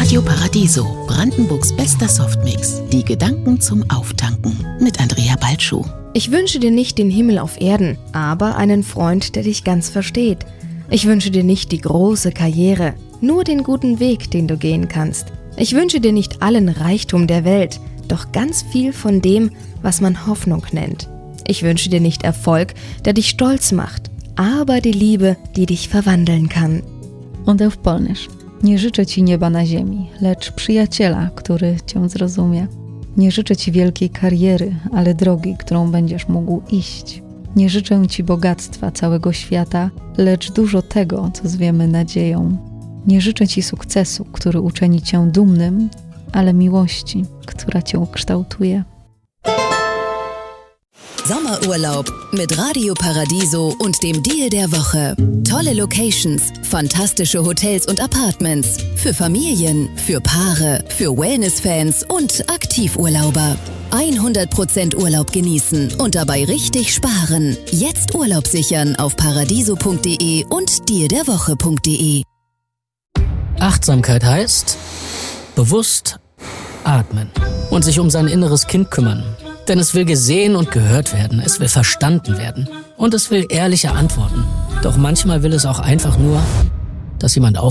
Radio Paradiso, Brandenburgs bester Softmix. Die Gedanken zum Auftanken mit Andrea Balschuh. Ich wünsche dir nicht den Himmel auf Erden, aber einen Freund, der dich ganz versteht. Ich wünsche dir nicht die große Karriere, nur den guten Weg, den du gehen kannst. Ich wünsche dir nicht allen Reichtum der Welt, doch ganz viel von dem, was man Hoffnung nennt. Ich wünsche dir nicht Erfolg, der dich stolz macht, aber die Liebe, die dich verwandeln kann. Odeł Polnysz. Nie życzę Ci nieba na ziemi, lecz przyjaciela, który Cię zrozumie. Nie życzę Ci wielkiej kariery, ale drogi, którą będziesz mógł iść. Nie życzę Ci bogactwa całego świata, lecz dużo tego, co zwiemy nadzieją. Nie życzę Ci sukcesu, który uczyni Cię dumnym, ale miłości, która Cię kształtuje. Sommerurlaub mit Radio Paradiso und dem Deal der Woche. Tolle Locations, fantastische Hotels und Apartments. Für Familien, für Paare, für Wellness-Fans und Aktivurlauber. 100% Urlaub genießen und dabei richtig sparen. Jetzt Urlaub sichern auf paradiso.de und dealderwoche.de. Achtsamkeit heißt bewusst atmen und sich um sein inneres Kind kümmern. Denn es will gesehen und gehört werden, es will verstanden werden und es will ehrliche Antworten. Doch manchmal will es auch einfach nur, dass jemand